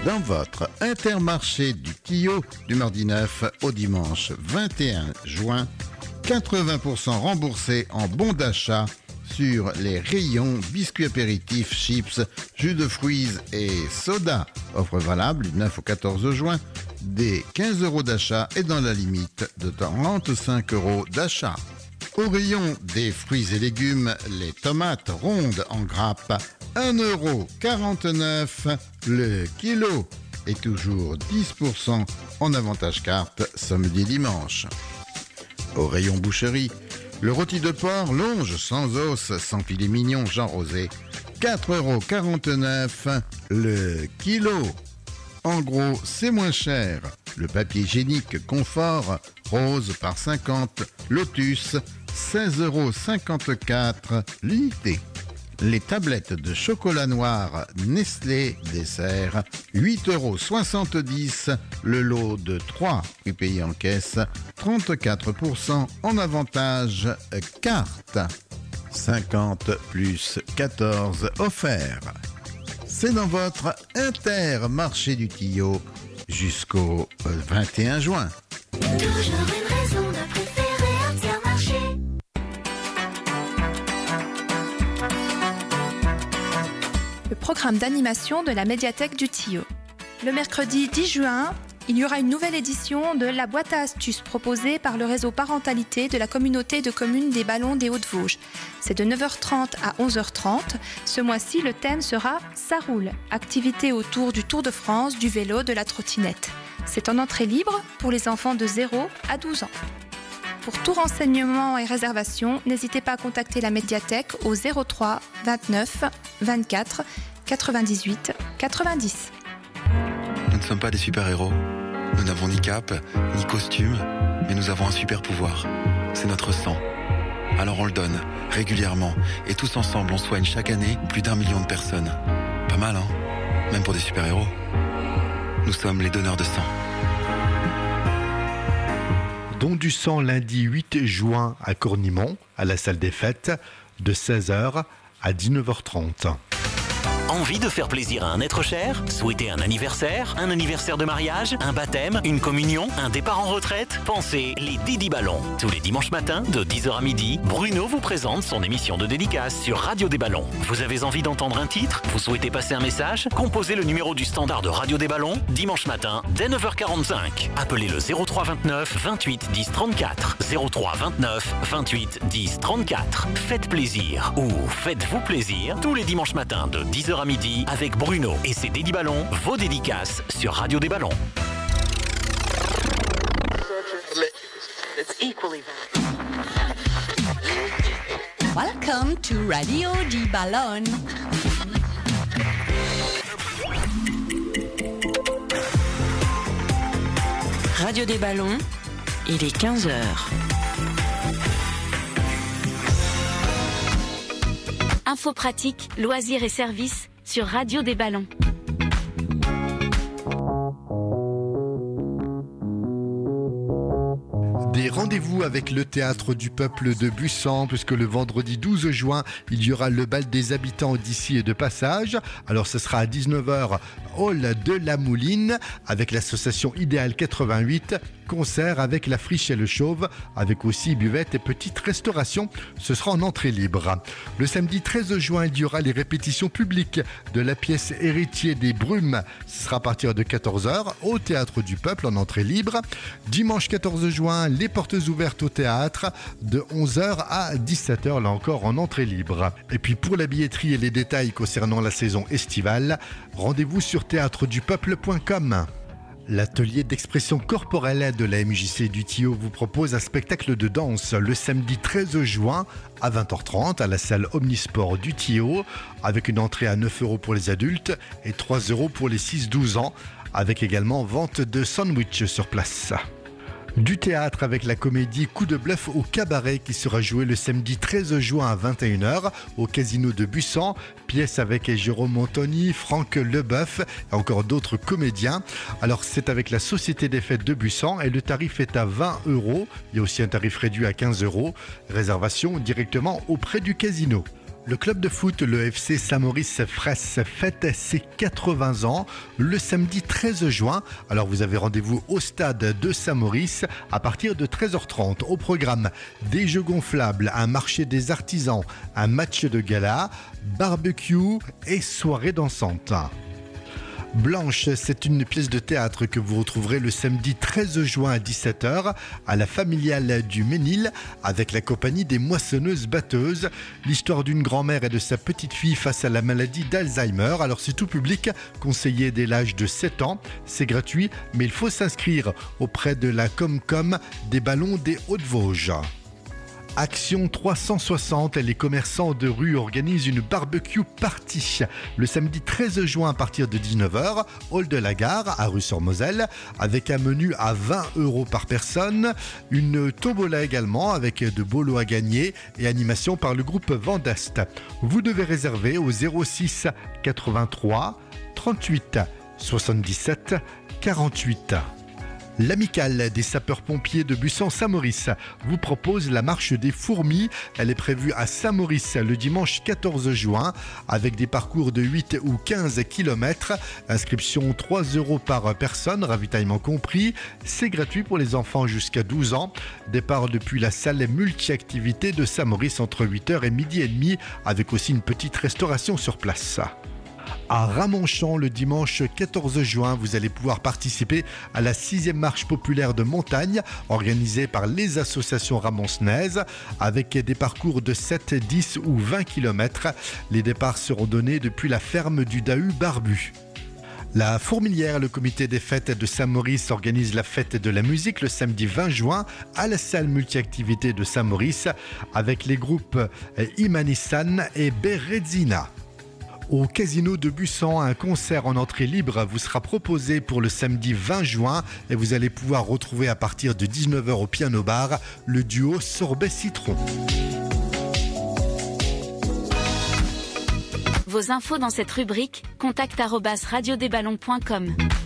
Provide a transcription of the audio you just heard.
dans votre Intermarché du Tillot du mardi 9 au dimanche 21 juin. 80% remboursés en bons d'achat sur les rayons biscuits apéritifs, chips, jus de fruits et soda. Offre valable du 9 au 14 juin, des 15 € d'achat et dans la limite de 35 € d'achat. Au rayon des fruits et légumes, les tomates rondes en grappe, 1,49 € le kilo et toujours 10% en avantage carte samedi et dimanche. Au rayon boucherie, le rôti de porc longe sans os, sans filet mignon Jean Rosé, 4,49 € le kilo. En gros, c'est moins cher. Le papier hygiénique Confort rose par 50, Lotus, 16,54 € l'unité. Les tablettes de chocolat noir Nestlé dessert, 8,70 € le lot de 3 et payé en caisse, 34% en avantage carte. 50 plus 14 offert. C'est dans votre Intermarché du Tillot jusqu'au 21 juin. Toujours une raison de préférer Intermarché. Le programme d'animation de la médiathèque du Tillot. Le mercredi 10 juin, il y aura une nouvelle édition de la boîte à astuces proposée par le réseau parentalité de la communauté de communes des Ballons des Hauts-de-Vosges. C'est de 9h30 à 11h30. Ce mois-ci, le thème sera « Ça roule », activité autour du Tour de France, du vélo, de la trottinette. C'est en entrée libre pour les enfants de 0 à 12 ans. Pour tout renseignement et réservation, n'hésitez pas à contacter la médiathèque au 03 29 24 98 90. Nous ne sommes pas des super-héros. Nous n'avons ni cape, ni costume, mais nous avons un super pouvoir. C'est notre sang. Alors on le donne, régulièrement, et tous ensemble on soigne chaque année plus d'1 million de personnes. Pas mal, hein? Même pour des super-héros. Nous sommes les donneurs de sang. Don du sang lundi 8 juin à Cournimont, à la salle des fêtes, de 16h à 19h30. Envie de faire plaisir à un être cher? Souhaitez un anniversaire de mariage, un baptême, une communion, un départ en retraite? Pensez les Didi Ballons. Tous les dimanches matins, de 10h à midi, Bruno vous présente son émission de dédicace sur Radio des Ballons. Vous avez envie d'entendre un titre? Vous souhaitez passer un message? Composez le numéro du standard de Radio des Ballons, dimanche matin, dès 9h45. Appelez le 03 29 28 10 34. 03 29 28 10 34. Faites plaisir ou faites-vous plaisir tous les dimanches matins de 10h à midi avec Bruno et ses Didi Ballons, vos dédicaces sur Radio des Ballons. Welcome to Radio des Ballons. Radio des Ballons, il est 15h. Infos pratiques, loisirs et services sur Radio des Ballons. Des rendez-vous avec le Théâtre du Peuple de Busan, puisque le vendredi 12 juin, il y aura le bal des habitants d'ici et de passage. Alors ce sera à 19h, hall de la Mouline, avec l'association Idéal 88, concert avec la Friche et le Chauve, avec aussi buvette et petite restauration. Ce sera en entrée libre. Le samedi 13 juin, il y aura les répétitions publiques de la pièce Héritier des Brumes. Ce sera à partir de 14h au Théâtre du Peuple en entrée libre. Dimanche 14 juin, les portes ouvertes au théâtre de 11h à 17h, là encore en entrée libre. Et puis pour la billetterie et les détails concernant la saison estivale, rendez-vous sur théâtredupeuple.com. L'atelier d'expression corporelle de la MJC du Tillot vous propose un spectacle de danse le samedi 13 juin à 20h30 à la salle Omnisport du Tillot, avec une entrée à 9 € pour les adultes et 3 € pour les 6-12 ans, avec également vente de sandwich sur place. Du théâtre avec la comédie Coup de bluff au cabaret qui sera jouée le samedi 13 juin à 21h au Casino de Busan. Pièce avec Jérôme Antoni, Franck Leboeuf et encore d'autres comédiens. Alors c'est avec la Société des Fêtes de Busan et le tarif est à 20 €. Il y a aussi un tarif réduit à 15 €. Réservation directement auprès du casino. Le club de foot, le FC Saint-Maurice-Fraisse, fête ses 80 ans le samedi 13 juin. Alors vous avez rendez-vous au stade de Saint-Maurice à partir de 13h30. Au programme, des jeux gonflables, un marché des artisans, un match de gala, barbecue et soirée dansante. Blanche, c'est une pièce de théâtre que vous retrouverez le samedi 13 juin à 17h à la familiale du Ménil avec la compagnie des moissonneuses-batteuses. L'histoire d'une grand-mère et de sa petite-fille face à la maladie d'Alzheimer. Alors c'est tout public, conseillé dès l'âge de 7 ans. C'est gratuit, mais il faut s'inscrire auprès de la Comcom des Ballons des Hauts-de-Vosges. Action 360, les commerçants de rue organisent une barbecue party le samedi 13 juin à partir de 19h, hall de la gare à rue-sur-Moselle, avec un menu à 20 € par personne, une tombola également avec de beaux lots à gagner et animation par le groupe Vendeste. Vous devez réserver au 06 83 38 77 48. L'amicale des sapeurs-pompiers de Bussan-Saint-Maurice vous propose la marche des fourmis. Elle est prévue à Saint-Maurice le dimanche 14 juin avec des parcours de 8 ou 15 km. Inscription 3 € par personne, ravitaillement compris. C'est gratuit pour les enfants jusqu'à 12 ans. Départ depuis la salle multi-activités de Saint-Maurice entre 8h et midi et demi avec aussi une petite restauration sur place. À Ramonchamp, le dimanche 14 juin, vous allez pouvoir participer à la 6e marche populaire de montagne organisée par les associations ramoncenaises avec des parcours de 7, 10 ou 20 km. Les départs seront donnés depuis la ferme du Dahu Barbu. La Fourmilière, le comité des fêtes de Saint-Maurice organise la fête de la musique le samedi 20 juin à la salle multi-activités de Saint-Maurice avec les groupes Imanissan et Berezina. Au Casino de Bussan, un concert en entrée libre vous sera proposé pour le samedi 20 juin et vous allez pouvoir retrouver à partir de 19h au piano bar le duo Sorbet-Citron. Vos infos dans cette rubrique, contact@radiodesballons.com.